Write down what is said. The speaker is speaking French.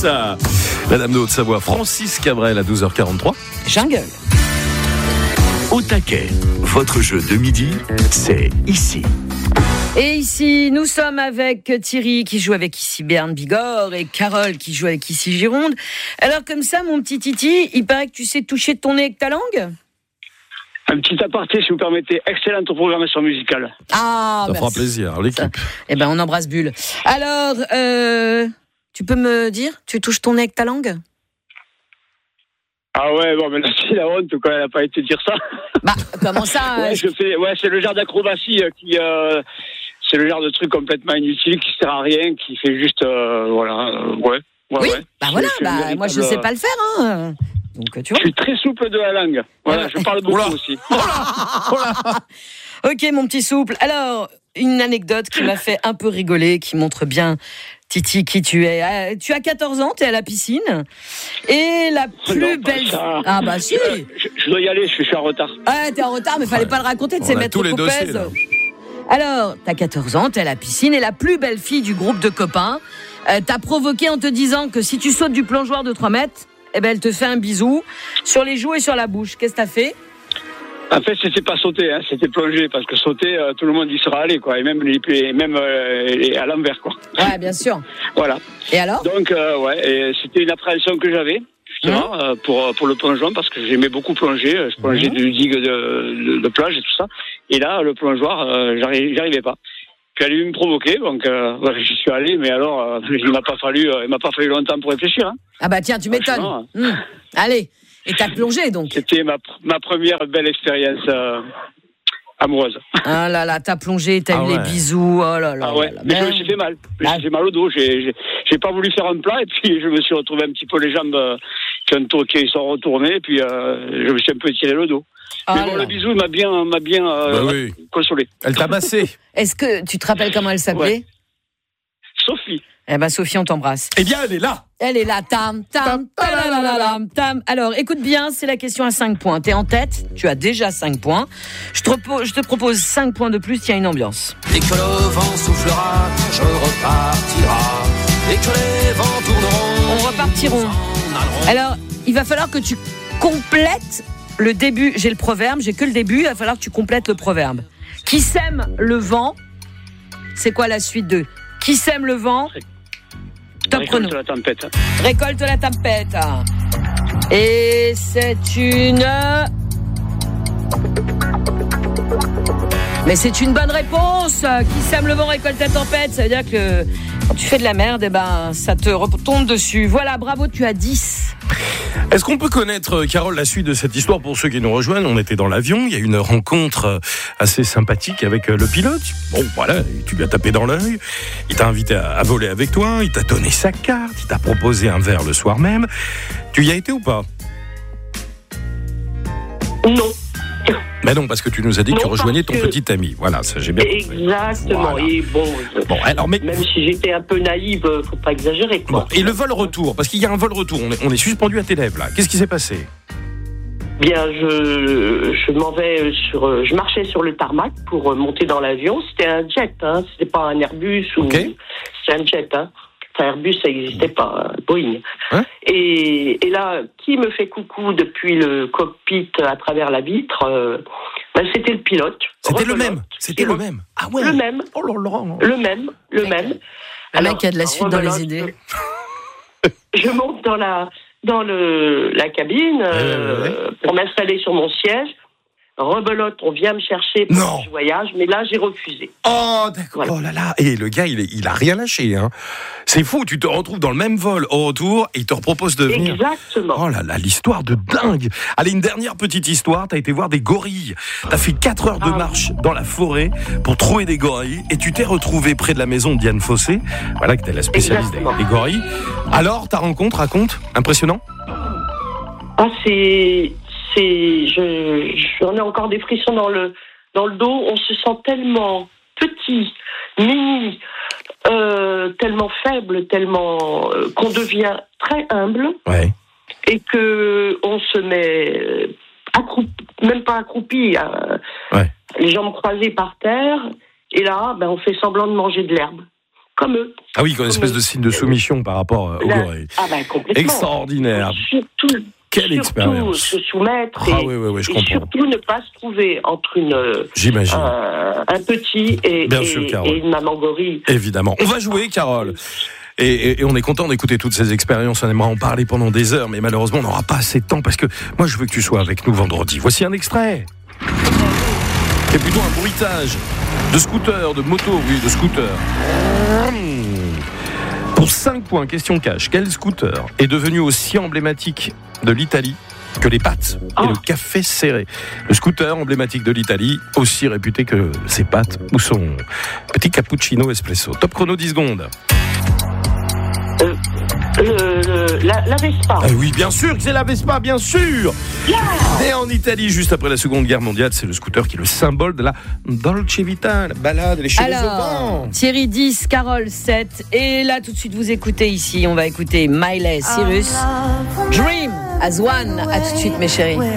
ça. La dame de Haute-Savoie, Francis Cabrel à 12h43. Jungle. Au taquet, votre jeu de midi, c'est ici. Et ici, nous sommes avec Thierry qui joue avec ici Béarn Bigorre et Carole qui joue avec ici Gironde. Alors comme ça, mon petit Titi, il paraît que tu sais toucher ton nez avec ta langue ? Un petit aparté, si vous permettez. Excellente programmation musicale. Ah, ça fera plaisir, l'équipe. Eh ben, on embrasse Bulle. Alors, tu peux me dire, tu touches ton nez avec ta langue ? Ah ouais, bon, mais là, c'est la honte, quoi. Elle n'a pas été dire ça. Bah, comment ça c'est le genre d'acrobatie qui... c'est le genre de truc complètement inutile, qui sert à rien, qui fait juste... Oui, bah voilà, moi je sais pas le faire, hein. Donc, tu vois. Je suis très souple de la langue. Voilà, je parle beaucoup aussi. Ok, mon petit souple. Alors, une anecdote qui m'a fait un peu rigoler, qui montre bien, Titi, qui tu es. Tu as 14 ans, tu es à la piscine. Et la plus belle... Ah bah si. Je dois y aller, je suis en retard. Ah, t'es en retard, mais fallait pas le raconter, de ces maîtres Coupez. Alors, t'as 14 ans, t'es à la piscine, et la plus belle fille du groupe de copains t'a provoqué en te disant que si tu sautes du plongeoir de 3 mètres, eh ben, elle te fait un bisou sur les joues et sur la bouche. Qu'est-ce que t'as fait ? En fait, c'était pas sauter, hein, c'était plonger, parce que sauter, tout le monde y sera allé, quoi, et même à l'envers, quoi. Ouais, bien sûr. Voilà. Et alors ? Donc, et c'était une appréhension que j'avais, justement, pour le plongeon, parce que j'aimais beaucoup plonger. Je plongeais du digue de plage et tout ça. Et là, le plongeoir, j'arrivais pas. Puis elle a dû me provoquer, donc j'y suis allé, mais alors il m'a pas fallu longtemps pour réfléchir. Hein. Ah bah tiens, tu m'étonnes. Allez, et t'as plongé donc. C'était ma première belle expérience amoureuse. Ah là là, t'as plongé, t'as eu les bisous, oh là là. Ah ouais, mais je me suis fait mal. J'ai mal au dos, j'ai pas voulu faire un plat, et puis je me suis retrouvé un petit peu les jambes qui sont retournées, et puis je me suis un peu tiré le dos. Mais bon, le bisou m'a bien consolé. Elle t'a massé. Est-ce que tu te rappelles comment elle s'appelait ? Sophie. Eh ben Sophie, on t'embrasse. Eh bien, elle est là. Elle est là. Tam, tam, tam. Alors, écoute bien, c'est la question à 5 points. T'es en tête, tu as déjà 5 points. Je te propose 5 points de plus, il y a une ambiance. Dès que le vent soufflera, je repartira. Dès que les vents tourneront, on repartiront. Alors, il va falloir que tu complètes le début. J'ai le proverbe, j'ai que le début, il va falloir que tu complètes le proverbe. Qui sème le vent ? C'est quoi la suite de qui sème le vent ? Top chrono. Récolte la tempête. Récolte la tempête. Et c'est une... Mais c'est une bonne réponse. Qui sème le vent récolte la tempête. Ça veut dire que quand tu fais de la merde, eh ben, ça te retombe dessus. Voilà, bravo, tu as 10. Est-ce qu'on peut connaître, Carole, la suite de cette histoire pour ceux qui nous rejoignent ? On était dans l'avion, il y a eu une rencontre assez sympathique avec le pilote. Bon, voilà, tu lui as tapé dans l'œil, il t'a invité à voler avec toi, il t'a donné sa carte, il t'a proposé un verre le soir même. Tu y as été ou pas ? Non. Mais non, parce que tu nous as dit que tu rejoignais ton petit ami. Voilà, ça j'ai bien compris. Exactement. Voilà. Et bon, alors, mais... même si j'étais un peu naïve, faut pas exagérer, quoi. Bon, et le vol retour, parce qu'il y a un vol retour, on est suspendu à tes lèvres là. Qu'est-ce qui s'est passé ? Bien, je marchais sur le tarmac pour monter dans l'avion. C'était un jet, hein. C'était pas un Airbus ou. Okay. C'est un jet, hein. Enfin, Airbus, ça n'existait pas, Boeing. Hein? Et là, qui me fait coucou depuis le cockpit à travers la vitre c'était le pilote. C'était le même. Ah ouais. Le même. Oh là là. Le même. Un mec qui a de la suite dans les idées. Je monte dans la cabine pour m'installer sur mon siège. Rebelote, on vient me chercher pour ce voyage, mais là j'ai refusé. Oh d'accord, voilà. Oh là là, et le gars il a rien lâché, hein. C'est fou, tu te retrouves dans le même vol au retour et il te propose de venir. Exactement. Oh là là, l'histoire de dingue. Allez, une dernière petite histoire, t'as été voir des gorilles. T'as fait 4 heures de marche dans la forêt pour trouver des gorilles et tu t'es retrouvé près de la maison de Diane Fossé, voilà que t'es la spécialiste des gorilles. Alors, ta rencontre, raconte, impressionnant ? Ah j'en ai encore des frissons dans le dos. On se sent tellement petit, mini, tellement faible, tellement qu'on devient très humble, et que on se met même pas accroupi, les jambes croisées par terre, et là, on fait semblant de manger de l'herbe. comme eux. Ah oui, comme une espèce de signe de soumission par rapport au gorille. Ah ben complètement. Extraordinaire. Quelle expérience. Se soumettre je comprends. surtout ne pas se trouver entre un petit et une maman gorille. Évidemment. On va jouer, Carole. Et on est content d'écouter toutes ces expériences. On aimerait en parler pendant des heures, mais malheureusement, on n'aura pas assez de temps parce que moi, je veux que tu sois avec nous vendredi. Voici un extrait. C'est plutôt un bruitage de scooter, de moto, de scooter. Pour 5 points, question cash, quel scooter est devenu aussi emblématique de l'Italie que les pâtes et le café serré? Le scooter emblématique de l'Italie, aussi réputé que ses pâtes ou son petit cappuccino espresso. Top chrono 10 secondes. La Vespa. Ah oui, bien sûr que c'est la Vespa, bien sûr. Né en Italie juste après la Seconde Guerre mondiale, c'est le scooter qui est le symbole de la Dolce Vita, la balade, les cheveux au vent. Thierry 10, Carole 7. Et là, tout de suite, vous écoutez ici, on va écouter Miley Cyrus. Dream as one. À tout de suite, mes chéris.